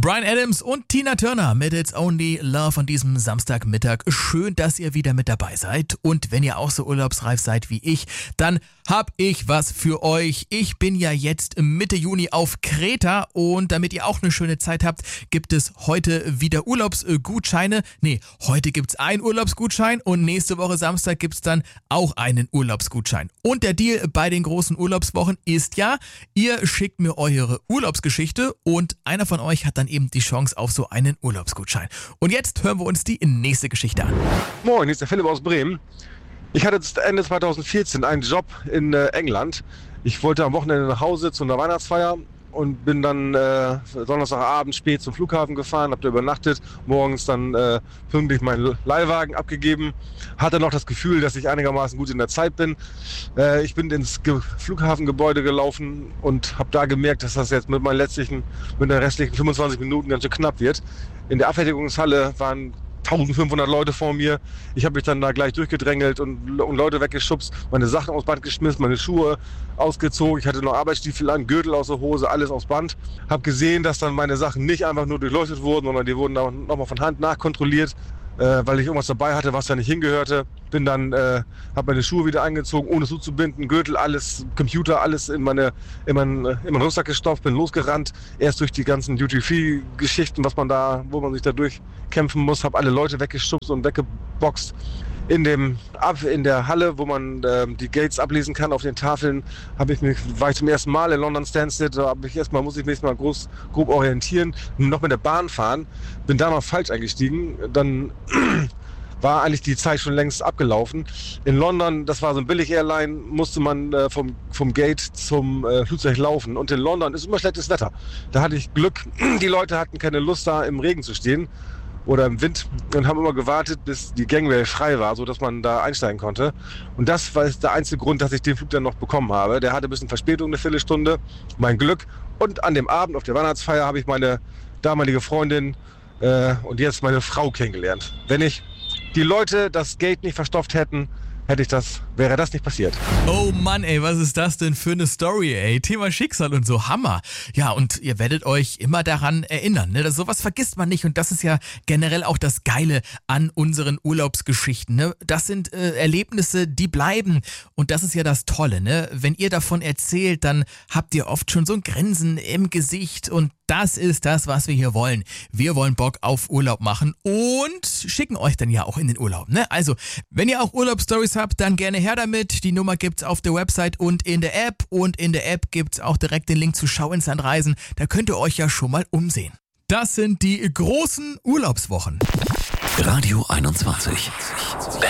Bryan Adams und Tina Turner mit It's Only Love an diesem Samstagmittag. Schön, dass ihr wieder mit dabei seid. Und wenn ihr auch so urlaubsreif seid wie ich, dann hab ich was für euch. Ich bin ja jetzt Mitte Juni auf Kreta und damit ihr auch eine schöne Zeit habt, gibt es heute wieder Urlaubsgutscheine. Heute gibt's einen Urlaubsgutschein und nächste Woche Samstag gibt's dann auch einen Urlaubsgutschein. Und der Deal bei den großen Urlaubswochen ist ja, ihr schickt mir eure Urlaubsgeschichte und einer von euch hat dann eben die Chance auf so einen Urlaubsgutschein. Und jetzt hören wir uns die nächste Geschichte an. Moin, hier ist der Philipp aus Bremen. Ich hatte Ende 2014 einen Job in England. Ich wollte am Wochenende nach Hause zu einer Weihnachtsfeier und bin dann Donnerstagabend spät zum Flughafen gefahren, habe da übernachtet, morgens dann pünktlich meinen Leihwagen abgegeben. Hatte noch das Gefühl, dass ich einigermaßen gut in der Zeit bin. Ich bin ins Flughafengebäude gelaufen und habe da gemerkt, dass das jetzt mit den restlichen 25 Minuten ganz schön knapp wird. In der Abfertigungshalle waren 1500 Leute vor mir. Ich habe mich dann da gleich durchgedrängelt und Leute weggeschubst, meine Sachen aufs Band geschmissen, meine Schuhe ausgezogen. Ich hatte noch Arbeitsstiefel an, Gürtel aus der Hose, alles aufs Band. Habe gesehen, dass dann meine Sachen nicht einfach nur durchleuchtet wurden, sondern die wurden dann nochmal von Hand nachkontrolliert, weil ich irgendwas dabei hatte, was da nicht hingehörte. Bin dann, habe meine Schuhe wieder angezogen, ohne zuzubinden, Gürtel, alles, Computer, alles in meinen Rucksack gestopft, bin losgerannt, erst durch die ganzen Duty-Free-Geschichten, wo man sich da durchkämpfen muss, habe alle Leute weggeschubst und weggeboxt. In der Halle, wo man die Gates ablesen kann auf den Tafeln, war ich zum ersten Mal in London Stansted. Da muss ich mich erstmal grob orientieren, noch mit der Bahn fahren. Bin da mal falsch eingestiegen. Dann war eigentlich die Zeit schon längst abgelaufen. In London, das war so ein Billig-Airline, musste man vom Gate zum Flugzeug laufen. Und in London ist immer schlechtes Wetter. Da hatte ich Glück. Die Leute hatten keine Lust, da im Regen zu stehen oder im Wind und haben immer gewartet, bis die Gangway frei war, sodass man da einsteigen konnte. Und das war der einzige Grund, dass ich den Flug dann noch bekommen habe. Der hatte ein bisschen Verspätung, eine Viertelstunde. Mein Glück. Und an dem Abend auf der Weihnachtsfeier habe ich meine damalige Freundin und jetzt meine Frau kennengelernt. Wenn ich die Leute das Gate nicht verstopft hätten, wäre das nicht passiert. Oh Mann, ey, was ist das denn für eine Story, ey? Thema Schicksal und so, Hammer. Ja, und ihr werdet euch immer daran erinnern, ne? Sowas vergisst man nicht und das ist ja generell auch das Geile an unseren Urlaubsgeschichten, ne? Das sind Erlebnisse, die bleiben und das ist ja das Tolle, ne? Wenn ihr davon erzählt, dann habt ihr oft schon so ein Grinsen im Gesicht und das ist das, was wir hier wollen. Wir wollen Bock auf Urlaub machen und schicken euch dann ja auch in den Urlaub, ne? Also, wenn ihr auch Urlaubsstories habt, dann gerne her damit. Die Nummer gibt's auf der Website und in der App. Und in der App gibt's auch direkt den Link zu Schau ins Land Reisen. Da könnt ihr euch ja schon mal umsehen. Das sind die großen Urlaubswochen. Radio 21.